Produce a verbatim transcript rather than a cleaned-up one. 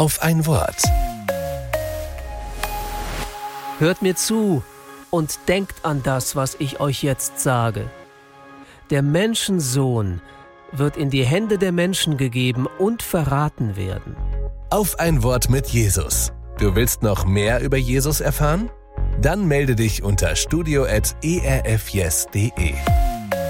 auf ein Wort. Hört mir zu und denkt an das, was ich euch jetzt sage. Der Menschensohn wird in die Hände der Menschen gegeben und verraten werden. Auf ein Wort mit Jesus. Du willst noch mehr über Jesus erfahren? Dann melde dich unter studio at e r f yes punkt de.